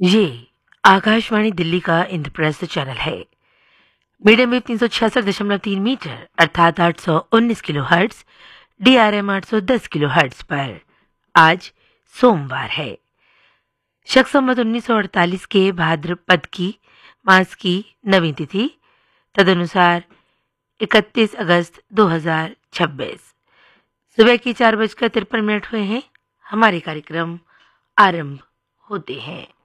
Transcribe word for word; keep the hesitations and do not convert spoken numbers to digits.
ये आकाशवाणी दिल्ली का इंद्रप्रस्थ चैनल है। मीडियम वेव तीन सौ छियासठ दशमलव तीन मीटर अर्थात आठ सौ उन्नीस kilo hertz, D R M आठ सौ दस किलो हर्ट्ज पर आज सोमवार है। शक संवत उन्नीस सौ अड़तालीस के भाद्रपद की मास की नवीं तिथि तदनुसार इकतीस अगस्त दो हजार छब्बीस सुबह की चार बजकर तिरपन मिनट हुए हैं। हमारे कार्यक्रम आरंभ होते हैं।